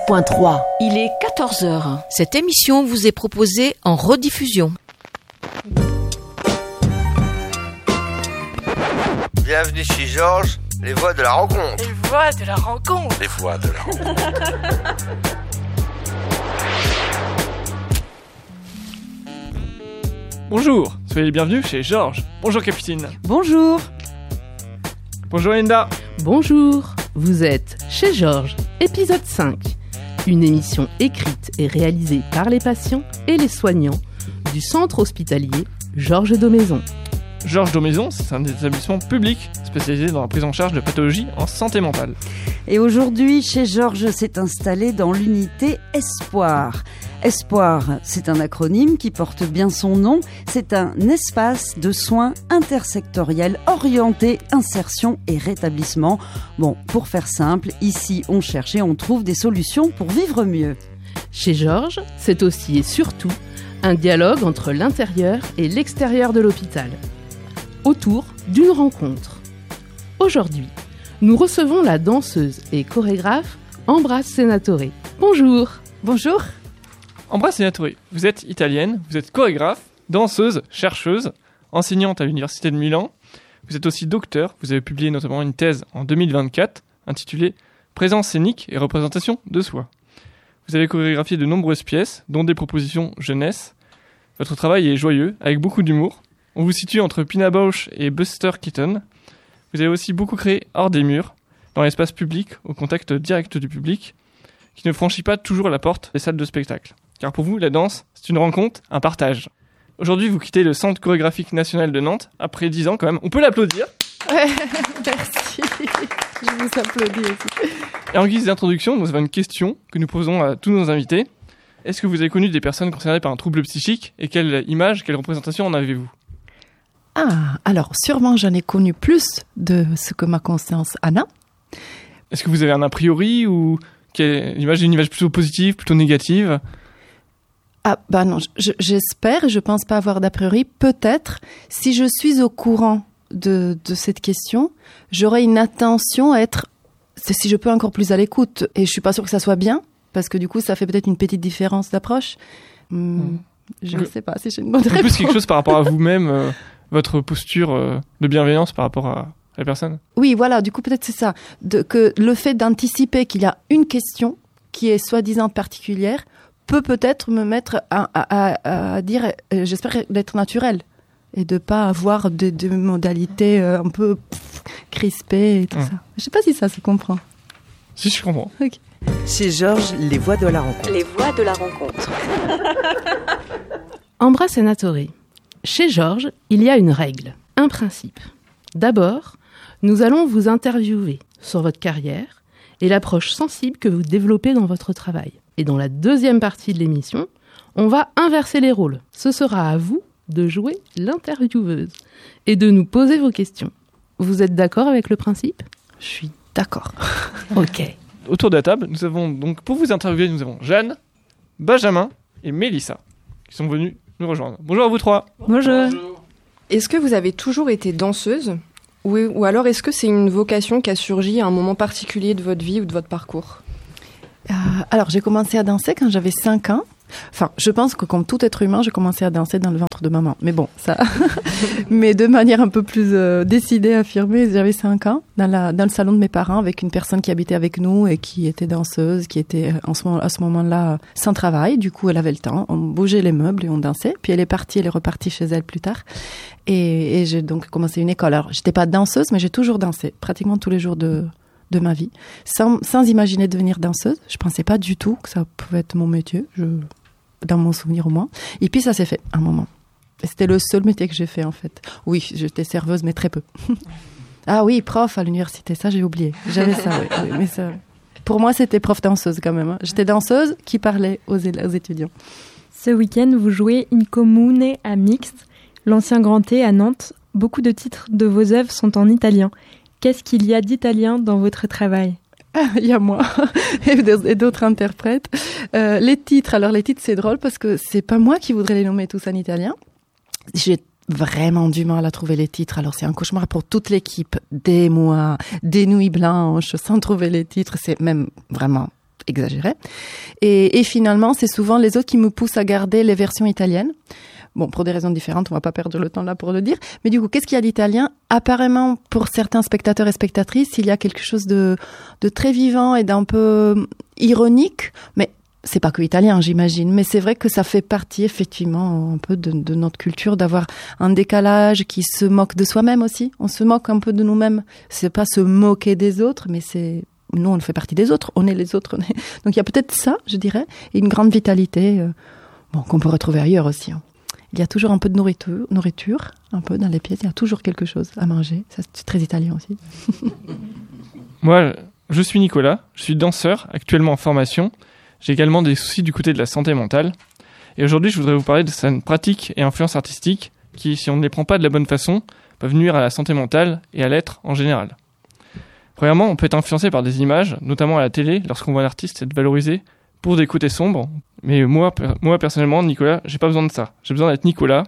106.3. Il est 14h. Cette émission vous est proposée en rediffusion. Bienvenue chez Georges, les voix de la rencontre. Les voix de la rencontre. Les voix de la rencontre. Bonjour, soyez les bienvenus chez Georges. Bonjour Capucine. Bonjour. Bonjour Linda. Bonjour, vous êtes chez Georges, épisode 5. Une émission écrite et réalisée par les patients et les soignants du centre hospitalier Georges Daumaison. Georges Daumaison, c'est un établissement public spécialisé dans la prise en charge de pathologies en santé mentale. Et aujourd'hui, chez Georges s'est installé dans l'unité Espoir. Espoir, c'est un acronyme qui porte bien son nom. C'est un espace de soins intersectoriels orienté insertion et rétablissement. Bon, pour faire simple, ici on cherche et on trouve des solutions pour vivre mieux. Chez Georges, c'est aussi et surtout un dialogue entre l'intérieur et l'extérieur de l'hôpital, autour d'une rencontre. Aujourd'hui, nous recevons la danseuse et chorégraphe Ambra Senatore. Bonjour. Bonjour. Ambra Senatore, vous êtes italienne, vous êtes chorégraphe, danseuse, chercheuse, enseignante à l'université de Milan. Vous êtes aussi docteur, vous avez publié notamment une thèse en 2024 intitulée « Présence scénique et représentation de soi ». Vous avez chorégraphié de nombreuses pièces, dont des propositions jeunesse. Votre travail est joyeux, avec beaucoup d'humour. On vous situe entre Pina Bausch et Buster Keaton. Vous avez aussi beaucoup créé hors des murs, dans l'espace public, au contact direct du public, qui ne franchit pas toujours la porte des salles de spectacle. Car pour vous, la danse, c'est une rencontre, un partage. Aujourd'hui, vous quittez le Centre chorégraphique national de Nantes, après 10 ans quand même. On peut l'applaudir. Ouais, merci. Je vous applaudis aussi. Et en guise d'introduction, nous avons une question que nous posons à tous nos invités. Est-ce que vous avez connu des personnes concernées par un trouble psychique et quelle image, quelle représentation en avez-vous ? Ah, alors sûrement j'en ai connu plus de ce que ma conscience en a. Est-ce que vous avez un a priori ou une image plutôt positive, plutôt négative ? Ah bah non, j'espère et je pense pas avoir d'a priori. Peut-être, si je suis au courant de cette question, j'aurai une attention à être, si je peux, encore plus à l'écoute. Et je suis pas sûre que ça soit bien, parce que du coup ça fait peut-être une petite différence d'approche. Je ne sais pas si j'ai une bonne réponse. Plus quelque chose par rapport à vous-même, votre posture de bienveillance par rapport à la personne. Oui, voilà, du coup peut-être c'est ça. Que le fait d'anticiper qu'il y a une question qui est soi-disant particulière peut-être me mettre à dire, j'espère d'être naturel et de pas avoir des modalités un peu crispées et tout ça. Je sais pas si ça se comprend. Si, je comprends. Okay. Chez Georges, les voix de la rencontre. Les voix de la rencontre. Ambra Senatore. Chez Georges, il y a une règle, un principe. D'abord, nous allons vous interviewer sur votre carrière et l'approche sensible que vous développez dans votre travail. Et dans la deuxième partie de l'émission, on va inverser les rôles. Ce sera à vous de jouer l'intervieweuse et de nous poser vos questions. Vous êtes d'accord avec le principe ? Je suis d'accord. Ok. Autour de la table, nous avons donc, pour vous interviewer, nous avons Jeanne, Benjamin et Mélissa qui sont venus nous rejoindre. Bonjour à vous trois. Bonjour. Est-ce que vous avez toujours été danseuse ou alors est-ce que c'est une vocation qui a surgi à un moment particulier de votre vie ou de votre parcours ? Alors, j'ai commencé à danser quand j'avais 5 ans. Enfin, je pense que comme tout être humain, j'ai commencé à danser dans le ventre de maman. Mais bon, ça... Mais de manière un peu plus décidée, affirmée, j'avais 5 ans, dans le salon de mes parents, avec une personne qui habitait avec nous et qui était danseuse, qui était à ce moment-là sans travail. Du coup, elle avait le temps. On bougeait les meubles et on dansait. Puis elle est repartie chez elle plus tard. Et j'ai donc commencé une école. Alors, j'étais pas danseuse, mais j'ai toujours dansé, pratiquement tous les jours de ma vie, sans imaginer devenir danseuse. Je pensais pas du tout que ça pouvait être mon métier, dans mon souvenir au moins. Et puis ça s'est fait, un moment. Et c'était le seul métier que j'ai fait, en fait. Oui, j'étais serveuse, mais très peu. Ah oui, prof à l'université, ça j'ai oublié. J'avais ça, oui, mais ça... Pour moi, c'était prof danseuse quand même. Hein. J'étais danseuse qui parlait aux étudiants. Ce week-end, vous jouez In Comune à Mixte, l'ancien Grand T à Nantes. Beaucoup de titres de vos œuvres sont en italien. Qu'est-ce qu'il y a d'italien dans votre travail ? Il y a moi et d'autres interprètes. Les titres, c'est drôle parce que c'est pas moi qui voudrais les nommer tous en italien. J'ai vraiment du mal à trouver les titres. Alors c'est un cauchemar pour toute l'équipe. Des mois, des nuits blanches, sans trouver les titres. C'est même vraiment exagéré. Et finalement, c'est souvent les autres qui me poussent à garder les versions italiennes. Bon, pour des raisons différentes, on va pas perdre le temps là pour le dire. Mais du coup, qu'est-ce qu'il y a d'italien ? Apparemment, pour certains spectateurs et spectatrices, il y a quelque chose de très vivant et d'un peu ironique. Mais c'est pas que italien, j'imagine. Mais c'est vrai que ça fait partie, effectivement, un peu de notre culture, d'avoir un décalage qui se moque de soi-même aussi. On se moque un peu de nous-mêmes. C'est pas se moquer des autres, mais c'est... Nous, on fait partie des autres. On est les autres. Donc, il y a peut-être ça, je dirais, et une grande vitalité, qu'on peut retrouver ailleurs aussi. Il y a toujours un peu de nourriture, un peu dans les pièces. Il y a toujours quelque chose à manger. Ça, c'est très italien aussi. Moi, je suis Nicolas. Je suis danseur, actuellement en formation. J'ai également des soucis du côté de la santé mentale. Et aujourd'hui, je voudrais vous parler de certaines pratiques et influences artistiques qui, si on ne les prend pas de la bonne façon, peuvent nuire à la santé mentale et à l'être en général. Premièrement, on peut être influencé par des images, notamment à la télé, lorsqu'on voit un artiste être valorisé pour des côtés sombres. Mais moi personnellement, Nicolas, j'ai pas besoin de ça. J'ai besoin d'être Nicolas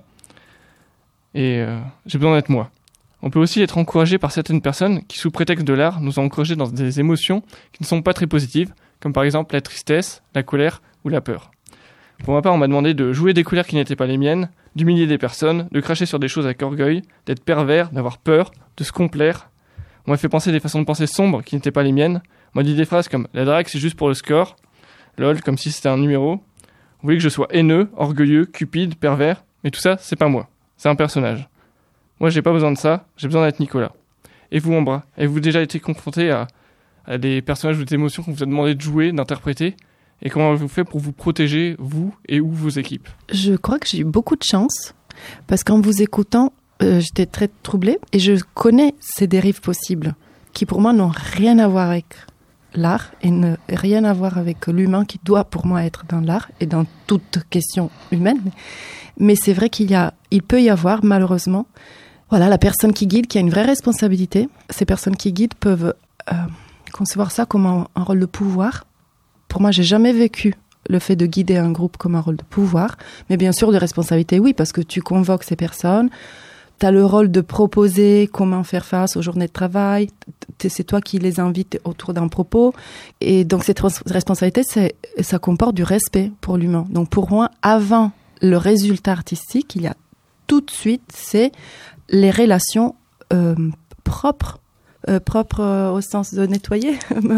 et j'ai besoin d'être moi. On peut aussi être encouragé par certaines personnes qui, sous prétexte de l'art, nous ont encouragés dans des émotions qui ne sont pas très positives, comme par exemple la tristesse, la colère ou la peur. Pour ma part, on m'a demandé de jouer des colères qui n'étaient pas les miennes, d'humilier des personnes, de cracher sur des choses avec orgueil, d'être pervers, d'avoir peur, de se complaire. On m'a fait penser des façons de penser sombres qui n'étaient pas les miennes. On m'a dit des phrases comme « la drague c'est juste pour le score », lol, comme si c'était un numéro. Vous voulez que je sois haineux, orgueilleux, cupide, pervers, mais tout ça, c'est pas moi. C'est un personnage. Moi, j'ai pas besoin de ça, j'ai besoin d'être Nicolas. Et vous, Ambra, avez-vous déjà été confronté à des personnages ou des émotions qu'on vous a demandé de jouer, d'interpréter ? Et comment avez-vous fait pour vous protéger, vous et ou vos équipes ? Je crois que j'ai eu beaucoup de chance, parce qu'en vous écoutant, j'étais très troublée, et je connais ces dérives possibles, qui pour moi n'ont rien à voir avec l'art, et ne rien à voir avec l'humain qui doit pour moi être dans l'art, et dans toute question humaine. Mais c'est vrai il peut y avoir, malheureusement, la personne qui guide, qui a une vraie responsabilité. Ces personnes qui guident peuvent concevoir ça comme un rôle de pouvoir. Pour moi, j'ai jamais vécu le fait de guider un groupe comme un rôle de pouvoir, mais bien sûr de responsabilité, oui, parce que tu convoques ces personnes, tu as le rôle de proposer comment faire face aux journées de travail, c'est toi qui les invites autour d'un propos, et donc cette responsabilité, ça comporte du respect pour l'humain. Donc pour moi, avant le résultat artistique, il y a tout de suite, c'est les relations propres au sens de nettoyer,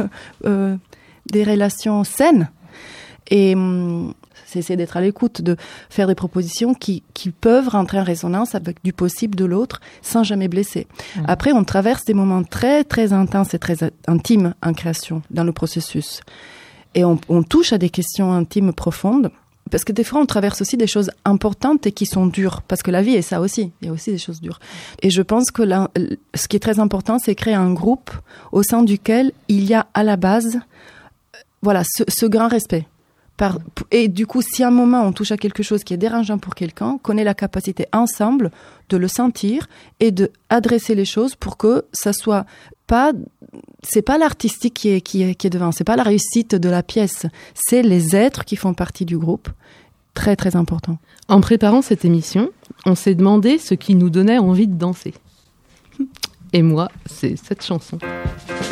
des relations saines. Et c'est essayer d'être à l'écoute, de faire des propositions qui peuvent rentrer en résonance avec du possible de l'autre sans jamais blesser. Après, on traverse des moments très, très intenses et très intimes en création, dans le processus. Et on touche à des questions intimes profondes. Parce que des fois, on traverse aussi des choses importantes et qui sont dures. Parce que la vie est ça aussi. Il y a aussi des choses dures. Et je pense que là, ce qui est très important, c'est créer un groupe au sein duquel il y a à la base, ce grand respect. Et du coup, si à un moment on touche à quelque chose qui est dérangeant pour quelqu'un, qu'on ait la capacité ensemble de le sentir et de adresser les choses pour que ça soit pas, c'est pas l'artistique qui est devant, c'est pas la réussite de la pièce, c'est les êtres qui font partie du groupe. Très très important. En préparant cette émission, on s'est demandé ce qui nous donnait envie de danser. Et moi, c'est cette chanson.